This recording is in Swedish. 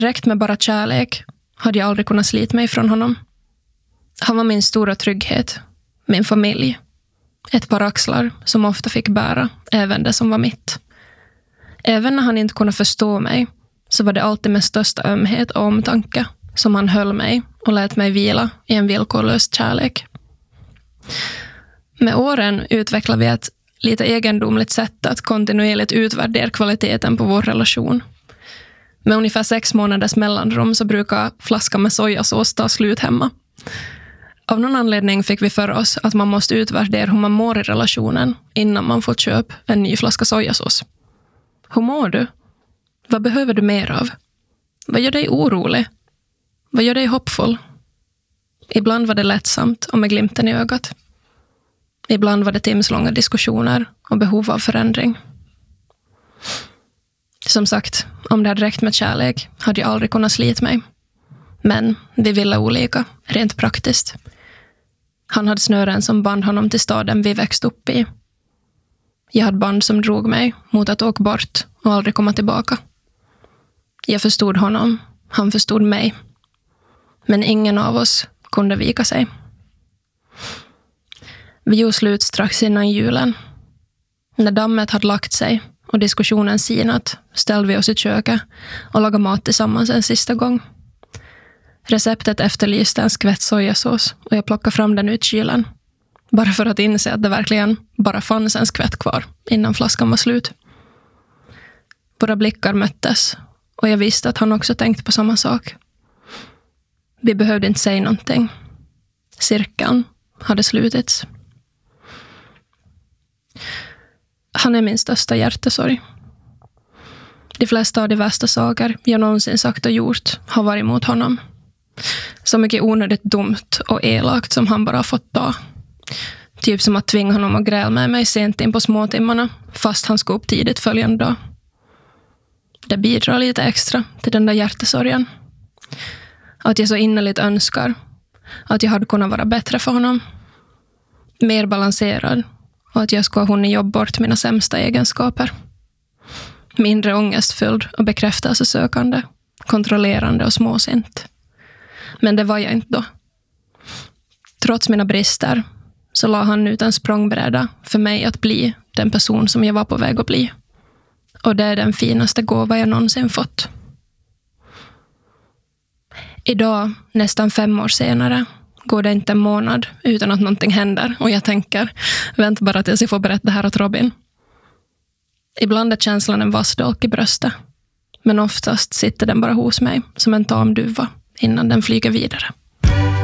Räckt med bara kärlek hade jag aldrig kunnat slita mig från honom. Han var min stora trygghet, min familj. Ett par axlar som ofta fick bära även det som var mitt. Även när han inte kunde förstå mig så var det alltid med största ömhet och omtanke som han höll mig och lät mig vila i en villkorlös kärlek. Med åren utvecklade vi ett lite egendomligt sätt att kontinuerligt utvärdera kvaliteten på vår relation. Med ungefär 6 månaders mellanrum så brukar flaskan med sojasås ta slut hemma. Av någon anledning fick vi för oss att man måste utvärdera hur man mår i relationen innan man får köpa en ny flaska sojasås. Hur mår du? Vad behöver du mer av? Vad gör dig orolig? Vad gör dig hoppfull? Ibland var det lättsamt och med glimten i ögat. Ibland var det timslånga diskussioner och behov av förändring. Som sagt, om det hade räckt med kärlek hade jag aldrig kunnat slita mig. Men vi ville olika, rent praktiskt. Han hade snören som band honom till staden vi växte upp i. Jag hade band som drog mig mot att åka bort och aldrig komma tillbaka. Jag förstod honom, han förstod mig. Men ingen av oss kunde vika sig. Vi gjorde slut strax innan julen. När dammet hade lagt sig och diskussionen sinat ställde vi oss i köket och lagade mat tillsammans en sista gång. Receptet efterlyste en skvätt sojasås och jag plockade fram den ut kylen. Bara för att inse att det verkligen bara fanns en skvätt kvar innan flaskan var slut. Våra blickar möttes och jag visste att han också tänkte på samma sak. Vi behövde inte säga någonting. Cirkeln hade slutits. Han är min största hjärtesorg. De flesta av de värsta saker jag någonsin sagt och gjort har varit mot honom. Så mycket onödigt dumt och elakt som han bara har fått ta. Typ som att tvinga honom att gräla med mig sent in på småtimmarna fast han ska upp tidigt följande dag. Det bidrar lite extra till den där hjärtesorgen. Att jag så innerligt önskar att jag hade kunnat vara bättre för honom. Mer balanserad och att jag skulle ha hunnit jobba bort mina sämsta egenskaper. Mindre ångestfylld och bekräftelsesökande, kontrollerande och småsint. Men det var jag inte då. Trots mina brister så la han ut en språngbräda för mig att bli den person som jag var på väg att bli. Och det är den finaste gåva jag någonsin fått. Idag, nästan 5 år senare, går det inte en månad utan att någonting händer. Och jag tänker, vänta bara tills jag får berätta det här åt Robin. Ibland är känslan en vass dolk i bröstet. Men oftast sitter den bara hos mig som en tam duva innan den flyger vidare.